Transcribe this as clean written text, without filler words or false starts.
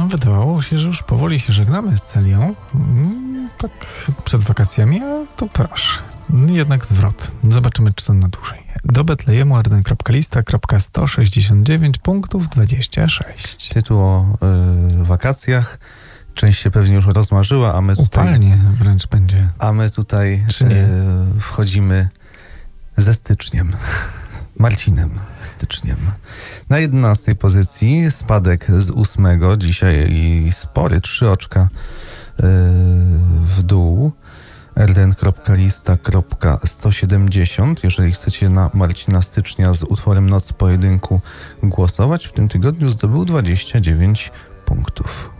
wydawało się, że już powoli się żegnamy z Celią. Tak przed wakacjami, a to proszę. Jednak zwrot. Zobaczymy, czy to na dłużej. Do Betlejemu arden.lista.169 punktów 26. Tytuł o wakacjach. Część się pewnie już rozmarzyła, a my tutaj... Upalnie wręcz będzie. A my tutaj wchodzimy ze styczniem. Marcinem Styczniem. Na 11 pozycji spadek z 8. Dzisiaj i spory 3 oczka w dół. rden.lista.170. Jeżeli chcecie na Marcina Stycznia z utworem Noc Pojedynku głosować, w tym tygodniu zdobył 29 punktów.